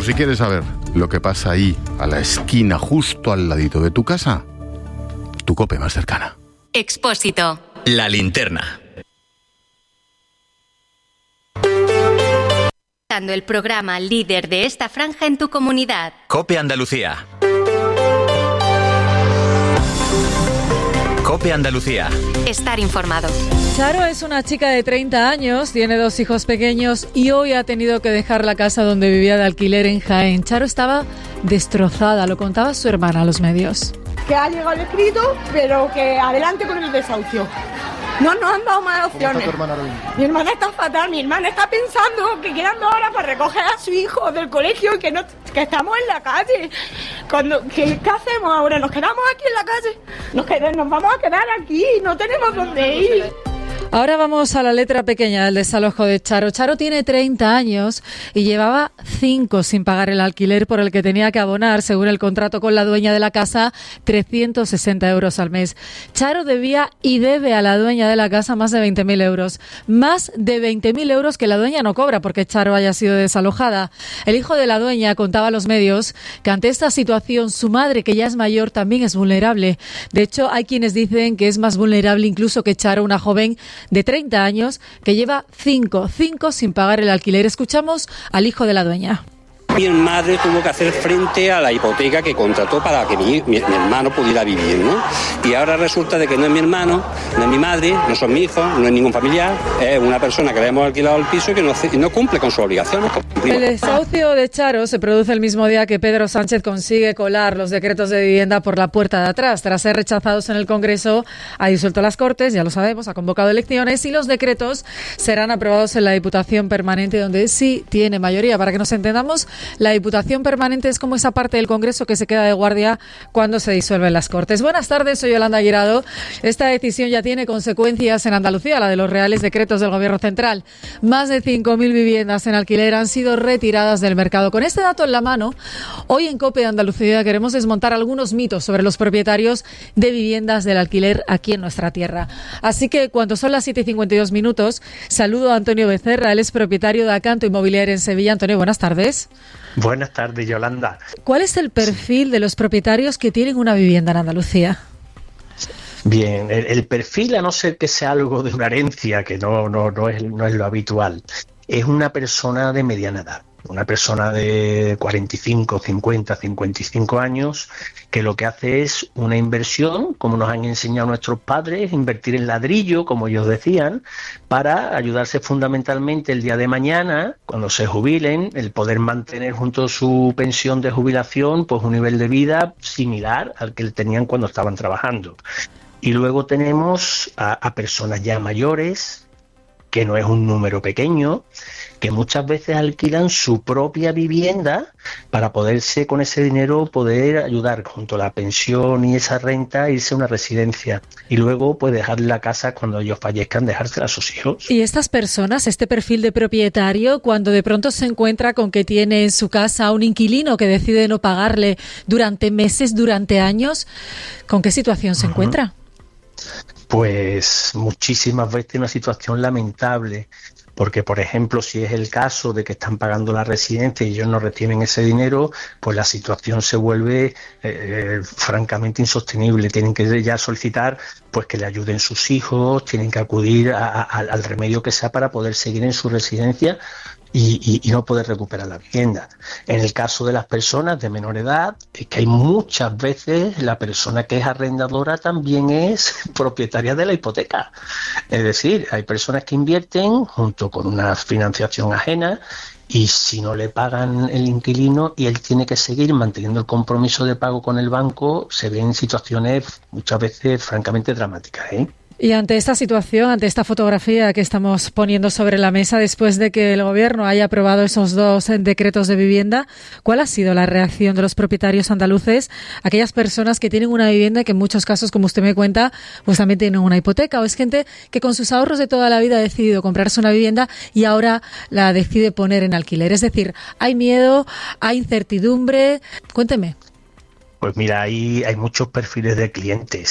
Por si quieres saber lo que pasa ahí, a la esquina, justo al ladito de tu casa, tu COPE más cercana. Expósito. La linterna. El programa líder de esta franja en tu comunidad. COPE Andalucía. COPE Andalucía. Estar informado. Charo es una chica de 30 años, tiene 2 hijos pequeños y hoy ha tenido que dejar la casa donde vivía de alquiler en Jaén. Charo estaba destrozada, lo contaba su hermana a los medios. Que ha llegado el escrito, pero que adelante con el desahucio. No nos han dado más opciones. ¿Cómo está tu hermana ahora mismo? Mi hermana está fatal, mi hermana está pensando que quedan 2 horas para recoger a su hijo del colegio y que estamos en la calle. ¿Qué hacemos ahora? ¿Nos quedamos aquí en la calle? Nos vamos a quedar aquí, no tenemos dónde ir. Ahora vamos a la letra pequeña del desalojo de Charo. Charo tiene 30 años y llevaba 5 sin pagar el alquiler por el que tenía que abonar, según el contrato con la dueña de la casa, 360 euros al mes. Charo debía y debe a la dueña de la casa más de 20.000 euros. Más de 20.000 euros que la dueña no cobra porque Charo haya sido desalojada. El hijo de la dueña contaba a los medios que ante esta situación su madre, que ya es mayor, también es vulnerable. De hecho, hay quienes dicen que es más vulnerable incluso que Charo, una joven de 30 años que lleva 5 sin pagar el alquiler. Escuchamos al hijo de la dueña. Mi madre tuvo que hacer frente a la hipoteca que contrató para que mi hermano pudiera vivir, ¿no? Y ahora resulta de que no es mi hermano, no es mi madre, no son mis hijos, no es ningún familiar, es una persona que le hemos alquilado el piso y que no cumple con sus obligaciones. El desahucio de Charo se produce el mismo día que Pedro Sánchez consigue colar los decretos de vivienda por la puerta de atrás. Tras ser rechazados en el Congreso, ha disuelto las Cortes, ya lo sabemos, ha convocado elecciones y los decretos serán aprobados en la Diputación Permanente, donde sí tiene mayoría. Para que nos entendamos, la Diputación Permanente es como esa parte del Congreso que se queda de guardia cuando se disuelven las Cortes. Buenas tardes, soy Yolanda Guirado. Esta decisión ya tiene consecuencias en Andalucía, la de los reales decretos del Gobierno central. Más de 5.000 viviendas en alquiler han sido retiradas del mercado. Con este dato en la mano, hoy en COPE Andalucía queremos desmontar algunos mitos sobre los propietarios de viviendas del alquiler aquí en nuestra tierra. Así que cuando son las 7:52 minutos, saludo a Antonio Becerra, él es propietario de Acanto Inmobiliaria en Sevilla. Antonio, buenas tardes. Buenas tardes, Yolanda. ¿Cuál es el perfil de los propietarios que tienen una vivienda en Andalucía? Bien, el perfil, a no ser que sea algo de una herencia, que no es lo habitual, es una persona de mediana edad. Una persona de 45, 50, 55 años que lo que hace es una inversión, como nos han enseñado nuestros padres, invertir en ladrillo, como ellos decían, para ayudarse fundamentalmente el día de mañana, cuando se jubilen, el poder mantener junto a su pensión de jubilación pues un nivel de vida similar al que tenían cuando estaban trabajando. Y luego tenemos a personas ya mayores, que no es un número pequeño, que muchas veces alquilan su propia vivienda para poderse, con ese dinero, poder ayudar junto a la pensión y esa renta, irse a una residencia y luego pues dejar la casa cuando ellos fallezcan, dejársela a sus hijos. Y estas personas, este perfil de propietario, cuando de pronto se encuentra con que tiene en su casa un inquilino que decide no pagarle durante meses, durante años, ¿con qué situación se encuentra? Pues muchísimas veces una situación lamentable, porque por ejemplo si es el caso de que están pagando la residencia y ellos no reciben ese dinero, pues la situación se vuelve francamente insostenible. Tienen que ya solicitar pues que le ayuden sus hijos, tienen que acudir al remedio que sea para poder seguir en su residencia y no poder recuperar la vivienda. En el caso de las personas de menor edad, es que hay muchas veces la persona que es arrendadora también es propietaria de la hipoteca. Es decir, hay personas que invierten junto con una financiación ajena y si no le pagan el inquilino y él tiene que seguir manteniendo el compromiso de pago con el banco, se ven situaciones muchas veces francamente dramáticas, ¿eh? Y ante esta situación, ante esta fotografía que estamos poniendo sobre la mesa, después de que el Gobierno haya aprobado esos 2 decretos de vivienda, ¿cuál ha sido la reacción de los propietarios andaluces, aquellas personas que tienen una vivienda que en muchos casos, como usted me cuenta, pues también tienen una hipoteca, o es gente que con sus ahorros de toda la vida ha decidido comprarse una vivienda y ahora la decide poner en alquiler? Es decir, ¿hay miedo, hay incertidumbre? Cuénteme. Pues mira, hay muchos perfiles de clientes.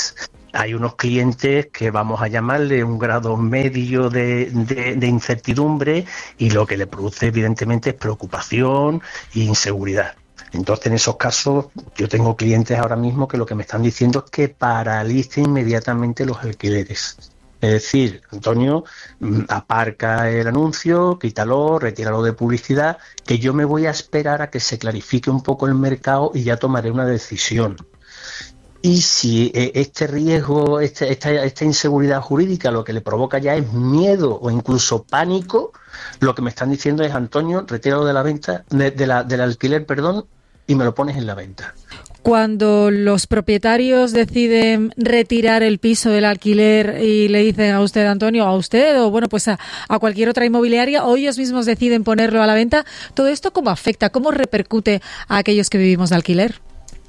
Hay unos clientes que vamos a llamarle un grado medio de incertidumbre, y lo que le produce evidentemente es preocupación e inseguridad. Entonces, en esos casos, yo tengo clientes ahora mismo que lo que me están diciendo es que paralice inmediatamente los alquileres. Es decir, Antonio, aparca el anuncio, quítalo, retíralo de publicidad, que yo me voy a esperar a que se clarifique un poco el mercado y ya tomaré una decisión. Y si este riesgo, esta inseguridad jurídica lo que le provoca ya es miedo o incluso pánico, lo que me están diciendo es: Antonio, retíralo de la venta, del alquiler, y me lo pones en la venta. Cuando los propietarios deciden retirar el piso del alquiler y le dicen a usted, Antonio, a usted o pues a cualquier otra inmobiliaria, o ellos mismos deciden ponerlo a la venta, ¿todo esto cómo afecta? ¿Cómo repercute a aquellos que vivimos de alquiler?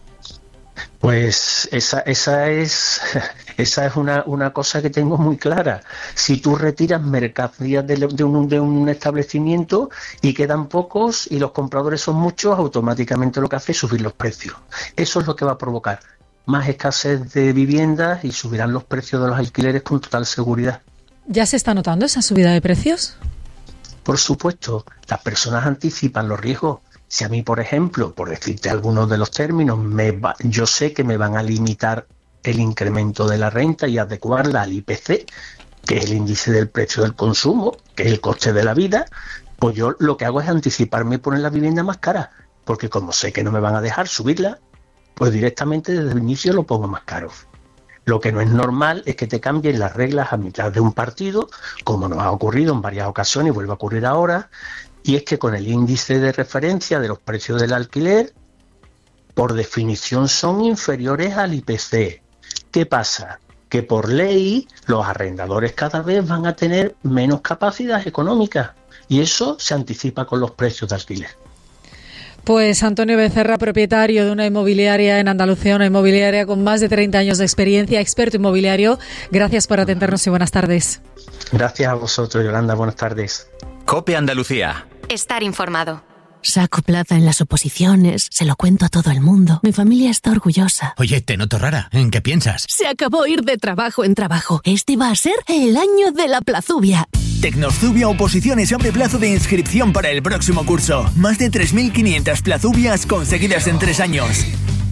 Pues esa es una cosa que tengo muy clara. Si tú retiras mercancías de un establecimiento y quedan pocos y los compradores son muchos, automáticamente lo que hace es subir los precios. Eso es lo que va a provocar más escasez de viviendas y subirán los precios de los alquileres con total seguridad. ¿Ya se está notando esa subida de precios? Por supuesto, las personas anticipan los riesgos. Si a mí, por ejemplo, por decirte algunos de los términos, yo sé que me van a limitar el incremento de la renta y adecuarla al IPC, que es el índice del precio del consumo, que es el coste de la vida, pues yo lo que hago es anticiparme y poner la vivienda más cara, porque como sé que no me van a dejar subirla, pues directamente desde el inicio lo pongo más caro. Lo que no es normal es que te cambien las reglas a mitad de un partido, como nos ha ocurrido en varias ocasiones y vuelve a ocurrir ahora. Y es que con el índice de referencia de los precios del alquiler, por definición son inferiores al IPC. ¿Qué pasa? Que por ley los arrendadores cada vez van a tener menos capacidad económica, y eso se anticipa con los precios de alquiler. Pues Antonio Becerra, propietario de una inmobiliaria en Andalucía, una inmobiliaria con más de 30 años de experiencia, experto inmobiliario, gracias por atendernos y buenas tardes. Gracias a vosotros, Yolanda, buenas tardes. COPE Andalucía. Estar informado. Saco plaza en las oposiciones, se lo cuento a todo el mundo. Mi familia está orgullosa. Oye, te noto rara. ¿En qué piensas? Se acabó ir de trabajo en trabajo. Este va a ser el año de la plazubia. Tecnozubia Oposiciones abre plazo de inscripción para el próximo curso. Más de 3.500 plazubias conseguidas en 3 años.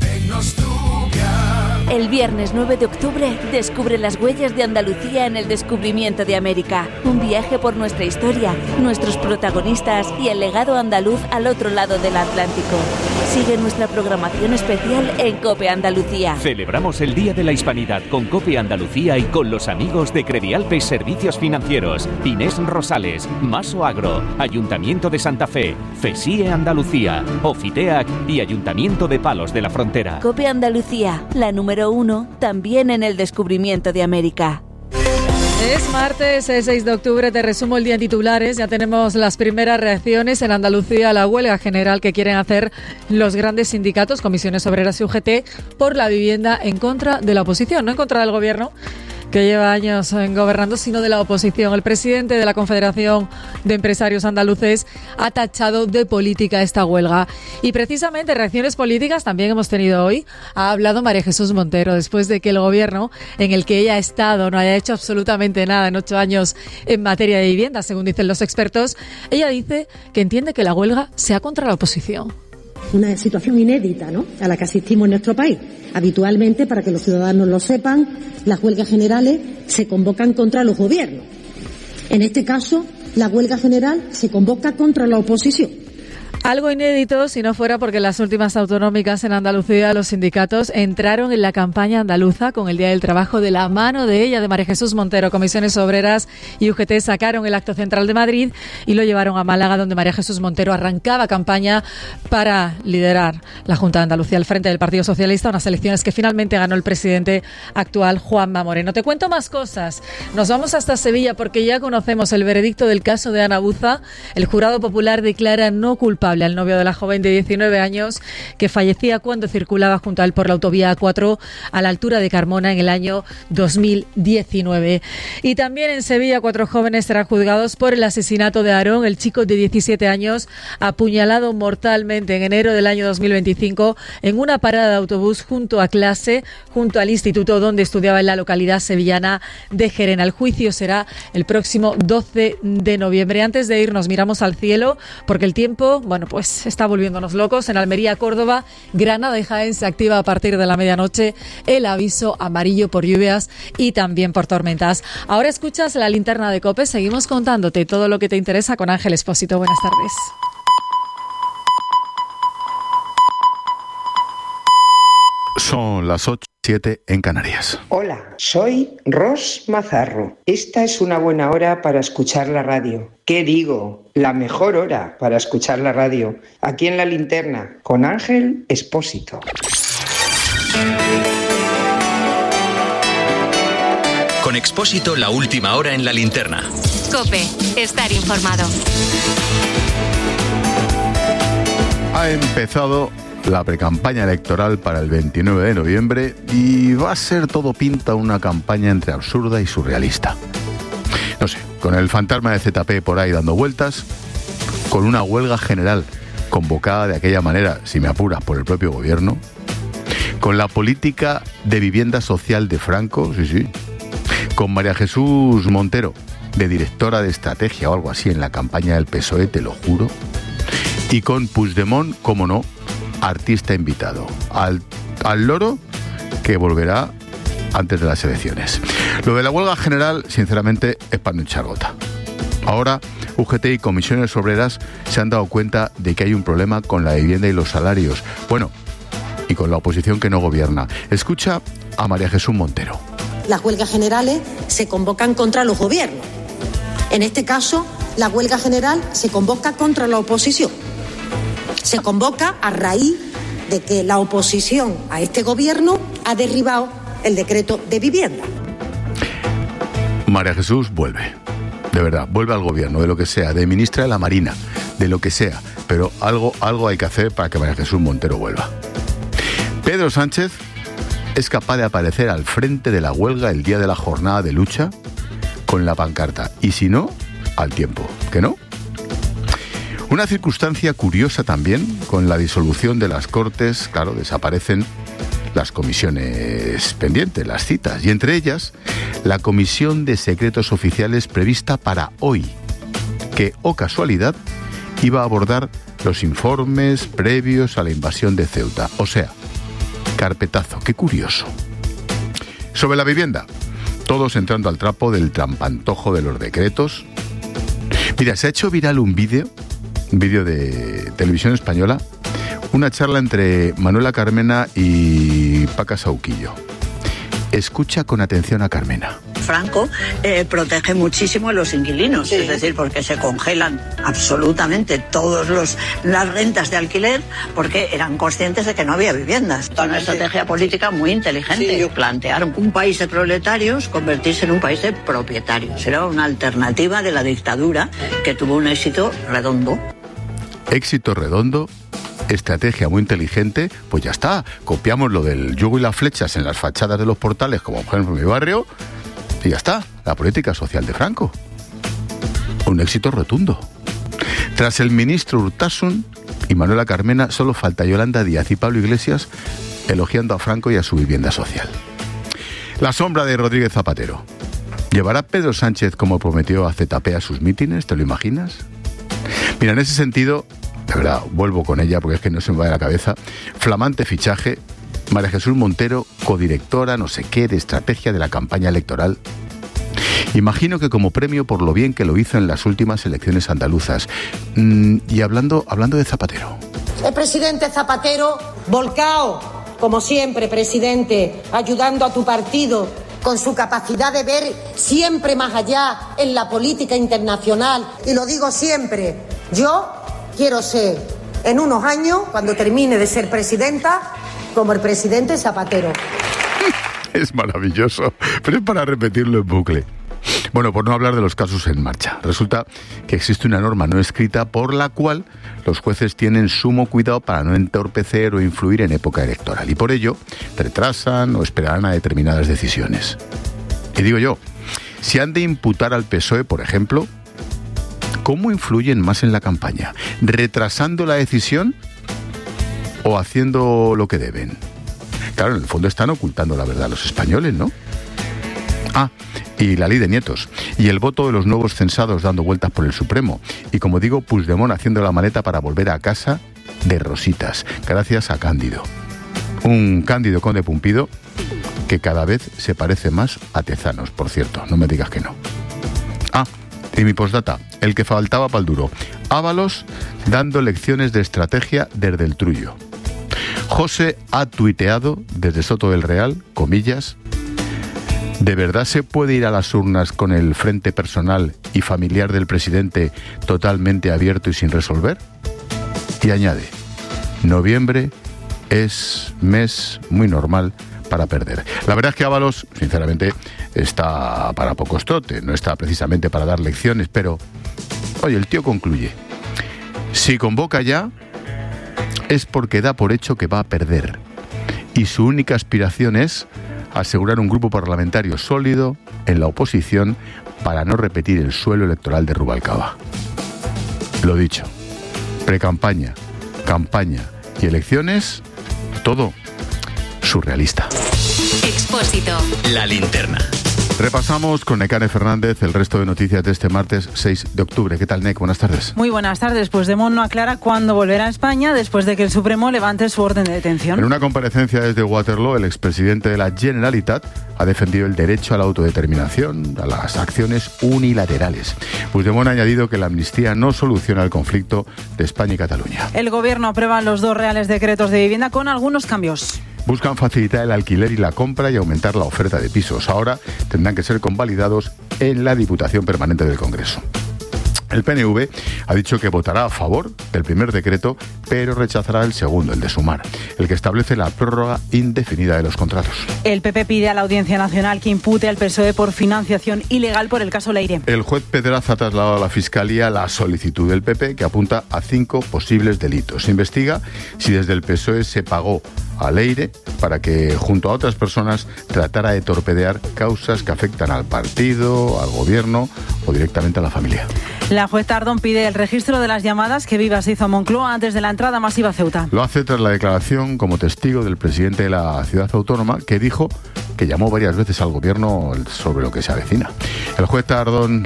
El viernes 9 de octubre descubre las huellas de Andalucía en el descubrimiento de América. Un viaje por nuestra historia, nuestros protagonistas y el legado andaluz al otro lado del Atlántico. Sigue nuestra programación especial en COPE Andalucía. Celebramos el Día de la Hispanidad con COPE Andalucía y con los amigos de Credialpes Servicios Financieros, Inés Rosales, Maso Agro, Ayuntamiento de Santa Fe, FESIE Andalucía, Ofiteac y Ayuntamiento de Palos de la Frontera. COPE Andalucía, la número 1, también en el descubrimiento de América. Es martes, es 6 de octubre, te resumo el día en titulares. Ya tenemos las primeras reacciones en Andalucía a la huelga general que quieren hacer los grandes sindicatos, Comisiones Obreras y UGT, por la vivienda en contra de la oposición, no en contra del gobierno, que lleva años gobernando, sino de la oposición. El presidente de la Confederación de Empresarios Andaluces ha tachado de política esta huelga. Y precisamente reacciones políticas también hemos tenido hoy. Ha hablado María Jesús Montero, después de que el gobierno en el que ella ha estado no haya hecho absolutamente nada en 8 años en materia de vivienda, según dicen los expertos. Ella dice que entiende que la huelga sea contra la oposición. Una situación inédita, ¿no?, a la que asistimos en nuestro país. Habitualmente, para que los ciudadanos lo sepan, las huelgas generales se convocan contra los gobiernos. En este caso, la huelga general se convoca contra la oposición. Algo inédito si no fuera porque en las últimas autonómicas en Andalucía los sindicatos entraron en la campaña andaluza con el Día del Trabajo de la mano de ella, de María Jesús Montero. Comisiones Obreras y UGT sacaron el acto central de Madrid y lo llevaron a Málaga, donde María Jesús Montero arrancaba campaña para liderar la Junta de Andalucía al frente del Partido Socialista, unas elecciones que finalmente ganó el presidente actual, Juanma Moreno. Te cuento más cosas. Nos vamos hasta Sevilla porque ya conocemos el veredicto del caso de Ana Buza. El jurado popular declara no culpable culpable al novio de la joven de 19 años que fallecía cuando circulaba junto a él por la autovía A4 a la altura de Carmona en el año 2019. Y también en Sevilla 4 jóvenes serán juzgados por el asesinato de Aarón, el chico de 17 años apuñalado mortalmente en enero del año 2025 en una parada de autobús junto a clase, junto al instituto donde estudiaba en la localidad sevillana de Gerena. El juicio será el próximo 12 de noviembre. Antes de irnos miramos al cielo porque el tiempo, pues está volviéndonos locos. En Almería, Córdoba, Granada y Jaén se activa a partir de la medianoche el aviso amarillo por lluvias y también por tormentas. Ahora escuchas la linterna de COPE. Seguimos contándote todo lo que te interesa con Ángel Expósito. Buenas tardes. Son las 8:07 en Canarias. Hola, soy Ros Mazarro. Esta es una buena hora para escuchar la radio. ¿Qué digo? La mejor hora para escuchar la radio. Aquí en La Linterna, con Ángel Expósito. Con Expósito, la última hora en La Linterna. COPE, estar informado. Ha empezado la precampaña electoral para el 29 de noviembre y va a ser todo pinta una campaña entre absurda y surrealista. No sé, con el fantasma de ZP por ahí dando vueltas, con una huelga general convocada de aquella manera, si me apuras, por el propio gobierno, con la política de vivienda social de Franco, sí, con María Jesús Montero, de directora de estrategia o algo así en la campaña del PSOE, te lo juro, y con Puigdemont, como no, artista invitado, al loro que volverá antes de las elecciones. Lo de la huelga general, sinceramente, es para no echar gota. Ahora, UGT y comisiones obreras se han dado cuenta de que hay un problema con la vivienda y los salarios. Bueno, y con la oposición que no gobierna. Escucha a María Jesús Montero. Las huelgas generales se convocan contra los gobiernos. En este caso, la huelga general se convoca contra la oposición. Se convoca a raíz de que la oposición a este gobierno ha derribado el decreto de vivienda. María Jesús vuelve, de verdad, vuelve al gobierno, de lo que sea, de ministra de la Marina, de lo que sea, pero algo hay que hacer para que María Jesús Montero vuelva. Pedro Sánchez es capaz de aparecer al frente de la huelga el día de la jornada de lucha con la pancarta, y si no, al tiempo, ¿que no? Una circunstancia curiosa también, con la disolución de las Cortes, claro, desaparecen las comisiones pendientes, las citas, y entre ellas la Comisión de Secretos Oficiales prevista para hoy, que, oh casualidad, iba a abordar los informes previos a la invasión de Ceuta. O sea, carpetazo, qué curioso. Sobre la vivienda, todos entrando al trapo del trampantojo de los decretos. Mira, se ha hecho viral un vídeo de Televisión Española, una charla entre Manuela Carmena y Paca Sauquillo. Escucha con atención a Carmena. Franco protege muchísimo a los inquilinos, es decir, porque se congelan absolutamente todas las rentas de alquiler porque eran conscientes de que no había viviendas. Una estrategia política muy inteligente. Plantearon un país de proletarios convertirse en un país de propietarios. Era una alternativa de la dictadura que tuvo un éxito redondo. Éxito redondo, estrategia muy inteligente, pues ya está. Copiamos lo del yugo y las flechas en las fachadas de los portales, como por ejemplo en mi barrio, y ya está, la política social de Franco. Un éxito rotundo. Tras el ministro Urtasun y Manuela Carmena, solo falta Yolanda Díaz y Pablo Iglesias elogiando a Franco y a su vivienda social. La sombra de Rodríguez Zapatero. ¿Llevará Pedro Sánchez, como prometió, a ZP a sus mítines? ¿Te lo imaginas? Mira, en ese sentido, de verdad, vuelvo con ella porque es que no se me va de la cabeza. Flamante fichaje, María Jesús Montero, codirectora, no sé qué, de estrategia de la campaña electoral. Imagino que como premio por lo bien que lo hizo en las últimas elecciones andaluzas. Y hablando de Zapatero. El presidente Zapatero, volcao, como siempre, presidente, ayudando a tu partido con su capacidad de ver siempre más allá en la política internacional. Y lo digo siempre, yo quiero ser, en unos años, cuando termine de ser presidenta, como el presidente Zapatero. Es maravilloso, pero es para repetirlo en bucle. Bueno, por no hablar de los casos en marcha. Resulta que existe una norma no escrita por la cual los jueces tienen sumo cuidado para no entorpecer o influir en época electoral y por ello retrasan o esperarán a determinadas decisiones. Y digo yo, si han de imputar al PSOE, por ejemplo, ¿cómo influyen más en la campaña? ¿Retrasando la decisión o haciendo lo que deben? Claro, en el fondo están ocultando la verdad a los españoles, ¿no? Ah, y la ley de nietos, y el voto de los nuevos censados dando vueltas por el Supremo, y como digo, Puigdemont haciendo la maleta para volver a casa de rositas, gracias a Cándido. Un Cándido conde Pumpido que cada vez se parece más a Tezanos, por cierto, no me digas que no. Ah, y mi postdata, el que faltaba para el duro, Ábalos dando lecciones de estrategia desde el trullo. José ha tuiteado desde Soto del Real, comillas, ¿de verdad se puede ir a las urnas con el frente personal y familiar del presidente totalmente abierto y sin resolver? Y añade, noviembre es mes muy normal para perder. La verdad es que Ábalos, sinceramente, está para pocos trotes, no está precisamente para dar lecciones, pero, oye, el tío concluye, si convoca ya, es porque da por hecho que va a perder. Y su única aspiración es asegurar un grupo parlamentario sólido en la oposición para no repetir el suelo electoral de Rubalcaba. Lo dicho, precampaña, campaña y elecciones, todo surrealista. Expósito. La linterna. Repasamos con Nekane Fernández el resto de noticias de este martes 6 de octubre. ¿Qué tal, Nek? Buenas tardes. Muy buenas tardes. Puigdemont no aclara cuándo volverá a España después de que el Supremo levante su orden de detención. En una comparecencia desde Waterloo, el expresidente de la Generalitat ha defendido el derecho a la autodeterminación, a las acciones unilaterales. Puigdemont ha añadido que la amnistía no soluciona el conflicto de España y Cataluña. El Gobierno aprueba los 2 reales decretos de vivienda con algunos cambios. Buscan facilitar el alquiler y la compra y aumentar la oferta de pisos. Ahora tendrán que ser convalidados en la Diputación Permanente del Congreso. El PNV ha dicho que votará a favor del primer decreto, pero rechazará el segundo, el de Sumar, el que establece la prórroga indefinida de los contratos. El PP pide a la Audiencia Nacional que impute al PSOE por financiación ilegal por el caso Leire. El juez Pedraza ha trasladado a la Fiscalía la solicitud del PP, que apunta a 5 posibles delitos. Se investiga si desde el PSOE se pagó a Leire para que, junto a otras personas, tratara de torpedear causas que afectan al partido, al gobierno o directamente a la familia. La juez Tardón pide el registro de las llamadas que Vivas hizo a Moncloa antes de la entrada masiva a Ceuta. Lo hace tras la declaración como testigo del presidente de la ciudad autónoma, que dijo que llamó varias veces al gobierno sobre lo que se avecina. La juez Tardón,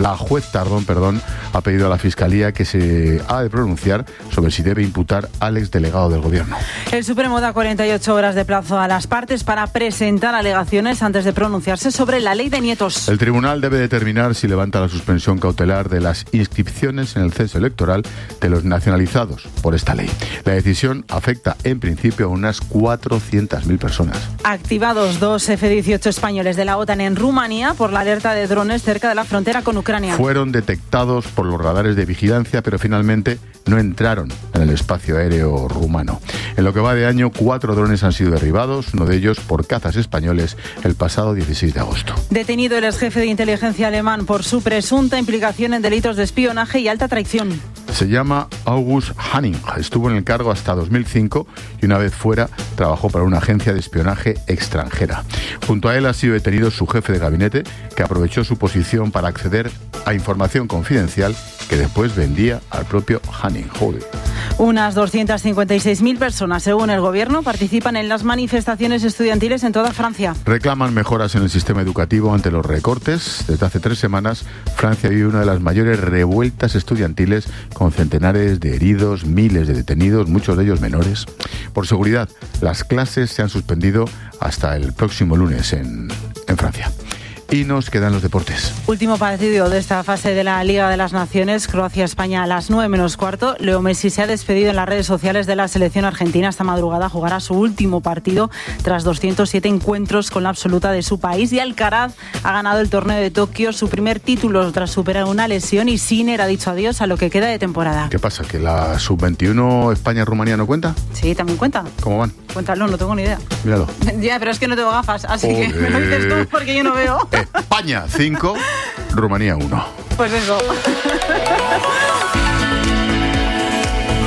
ha pedido a la Fiscalía que se ha de pronunciar sobre si debe imputar al exdelegado del gobierno. El Supremo da 48 horas de plazo a las partes para presentar alegaciones antes de pronunciarse sobre la ley de nietos. El tribunal debe determinar si levanta la suspensión cautelar de las inscripciones en el censo electoral de los nacionalizados por esta ley. La decisión afecta en principio a unas 400.000 personas. Activados 2 F-18 españoles de la OTAN en Rumanía por la alerta de drones cerca de la frontera con Ucrania. Fueron detectados por los radares de vigilancia, pero finalmente no entraron en el espacio aéreo rumano. En lo que va de año, 4 drones han sido derribados, uno de ellos por cazas españoles, el pasado 16 de agosto. Detenido el exjefe de inteligencia alemán por su presunta implicación en delitos de espionaje y alta traición. Se llama August Hanning. Estuvo en el cargo hasta 2005 y una vez fuera trabajó para una agencia de espionaje extranjera. Junto a él ha sido detenido su jefe de gabinete, que aprovechó su posición para acceder a información confidencial que después vendía al propio Hanning. Joder. Unas 256.000 personas, según el gobierno, participan en las manifestaciones estudiantiles en toda Francia. Reclaman mejoras en el sistema educativo ante los recortes. Desde hace 3 semanas, Francia vive una de las mayores revueltas estudiantiles, con centenares de heridos, miles de detenidos, muchos de ellos menores. Por seguridad, las clases se han suspendido hasta el próximo lunes en Francia. Y nos quedan los deportes. Último partido de esta fase de la Liga de las Naciones, Croacia-España a las 9:15. Leo Messi se ha despedido en las redes sociales de la selección argentina. Esta madrugada jugará su último partido tras 207 encuentros con la absoluta de su país. Y Alcaraz ha ganado el torneo de Tokio, su primer título tras superar una lesión, y Sinner ha dicho adiós a lo que queda de temporada. ¿Qué pasa? ¿Que la sub-21 España-Rumanía no cuenta? Sí, también cuenta. ¿Cómo van? Cuéntalo, no tengo ni idea. Míralo. Ya, pero es que no tengo gafas, así que me lo dices tú porque yo no veo. España 5, Rumanía 1. Pues eso.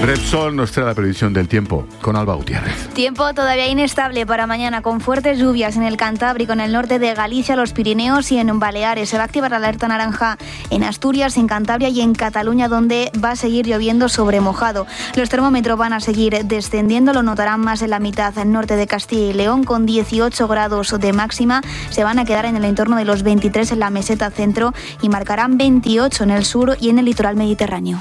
Repsol nos trae la previsión del tiempo con Alba Gutiérrez. Tiempo todavía inestable para mañana, con fuertes lluvias en el Cantábrico, en el norte de Galicia, los Pirineos y en Baleares. Se va a activar la alerta naranja en Asturias, en Cantabria y en Cataluña, donde va a seguir lloviendo sobre mojado. Los termómetros van a seguir descendiendo, lo notarán más en la mitad norte de Castilla y León, con 18 grados de máxima. Se van a quedar en el entorno de los 23 en la meseta centro y marcarán 28 en el sur y en el litoral mediterráneo.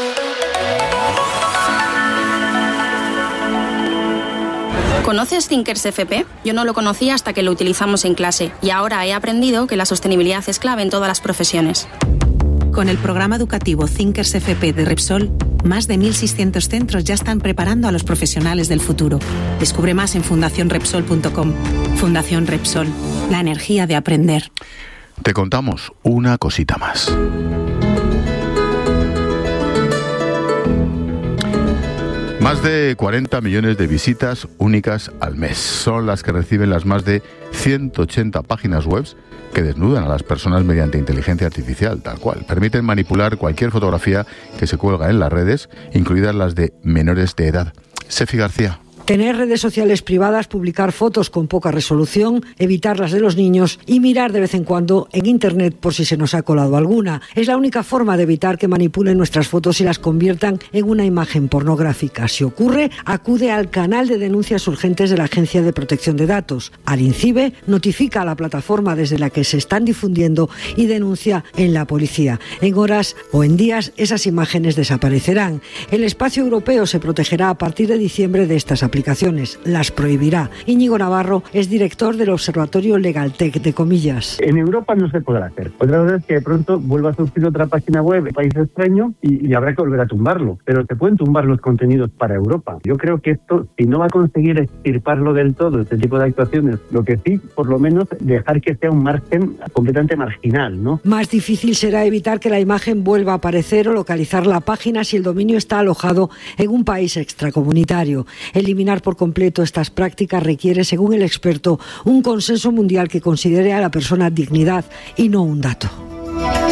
¿Conoces Thinkers FP? Yo no lo conocía hasta que lo utilizamos en clase y ahora he aprendido que la sostenibilidad es clave en todas las profesiones. Con el programa educativo Thinkers FP de Repsol, más de 1.600 centros ya están preparando a los profesionales del futuro. Descubre más en fundacionrepsol.com. Fundación Repsol, la energía de aprender. Te contamos una cosita más. Más de 40 millones de visitas únicas al mes son las que reciben las más de 180 páginas web que desnudan a las personas mediante inteligencia artificial, tal cual. Permiten manipular cualquier fotografía que se cuelga en las redes, incluidas las de menores de edad. Sefi García. Tener redes sociales privadas, publicar fotos con poca resolución, evitar las de los niños y mirar de vez en cuando en Internet por si se nos ha colado alguna. Es la única forma de evitar que manipulen nuestras fotos y las conviertan en una imagen pornográfica. Si ocurre, acude al canal de denuncias urgentes de la Agencia de Protección de Datos. Al INCIBE, notifica a la plataforma desde la que se están difundiendo y denuncia en la policía. En horas o en días, esas imágenes desaparecerán. El espacio europeo se protegerá a partir de diciembre de estas aplicaciones. Las prohibirá. Íñigo Navarro es director del Observatorio Legaltech de Comillas. En Europa no se podrá hacer. Otra vez es que de pronto vuelva a surgir otra página web de país extraño y habrá que volver a tumbarlo. Pero se pueden tumbar los contenidos para Europa. Yo creo que esto, si no va a conseguir extirparlo del todo, este tipo de actuaciones, lo que sí, por lo menos, dejar que sea un margen completamente marginal, ¿no? Más difícil será evitar que la imagen vuelva a aparecer o localizar la página si el dominio está alojado en un país extracomunitario. Eliminar por completo estas prácticas requiere, según el experto, un consenso mundial que considere a la persona dignidad y no un dato.